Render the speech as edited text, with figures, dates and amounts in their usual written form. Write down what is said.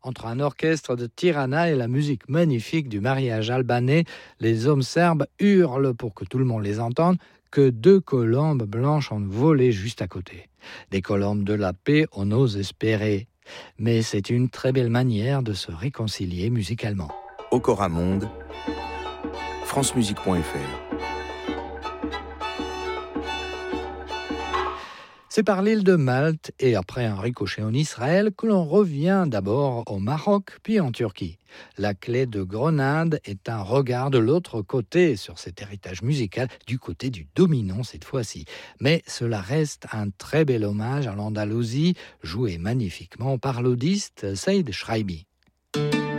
Entre un orchestre de Tirana et la musique magnifique du mariage albanais, les hommes serbes hurlent pour que tout le monde les entende que 2 colombes blanches ont volé juste à côté. Des colombes de la paix, on ose espérer. Mais c'est une très belle manière de se réconcilier musicalement. Okora Monde, francemusique.fr. C'est par l'île de Malte et après un ricochet en Israël que l'on revient d'abord au Maroc puis en Turquie. La clé de Grenade est un regard de l'autre côté sur cet héritage musical, du côté du dominant cette fois-ci. Mais cela reste un très bel hommage à l'Andalousie, joué magnifiquement par l'audiste Saïd Shraibi.